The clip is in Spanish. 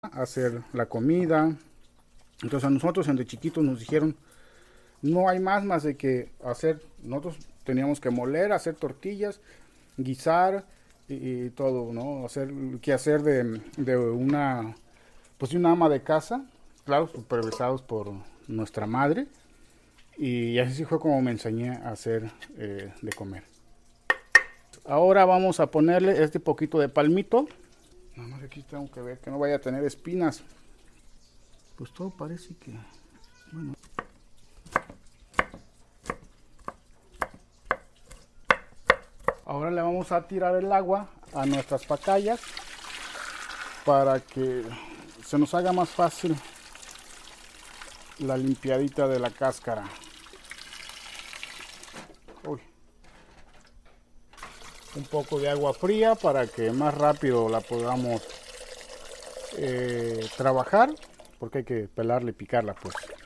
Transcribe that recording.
hacer la comida. Entonces a nosotros de chiquitos nos dijeron, no hay más de que hacer, nosotros teníamos que moler, hacer tortillas, guisar y todo, ¿no? Hacer que hacer de una, pues de una ama de casa, claro, supervisados por nuestra madre. Y así fue como me enseñé a hacer de comer. Ahora vamos a ponerle este poquito de palmito. Nada más aquí tengo que ver que no vaya a tener espinas. Pues todo parece que, bueno. Ahora le vamos a tirar el agua a nuestras pacayas para que se nos haga más fácil la limpiadita de la cáscara. Uy. Un poco de agua fría para que más rápido la podamos trabajar, porque hay que pelarla y picarla pues.